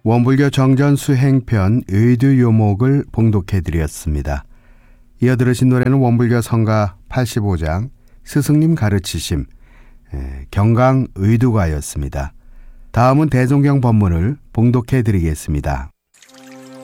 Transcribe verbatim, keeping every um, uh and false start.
원불교 정전 수행편 의두요목을 봉독해드렸습니다. 이어 들으신 노래는 원불교 성가 팔십오 장 스승님 가르치심 경강 의두가였습니다. 다음은 대종경 법문을 봉독해드리겠습니다.